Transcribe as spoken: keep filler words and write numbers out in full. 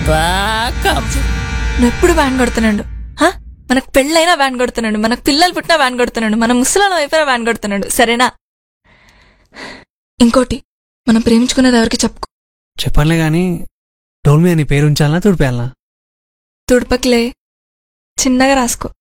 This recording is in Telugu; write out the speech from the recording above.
నువ్వు ఎప్పుడు వ్యాన్ కొడుతున్నాడు. మనకు పెళ్ళైనా వ్యాన్ కొడుతున్నాడు, మనకు పిల్లలు పుట్టినా వ్యాన్ కొడుతున్నాడు, మన ముసలాల వైపున వ్యాన్ కొడుతున్నాడు. సరేనా? ఇంకోటి, మనం ప్రేమించుకునేది ఎవరికి చెప్పుకో. చెప్పనులే గాని డోల్ మీద నీ పేరు ఉంచాలనా తుడిపేయాలనా? తుడపకిలే, చిన్నగా రాసుకో.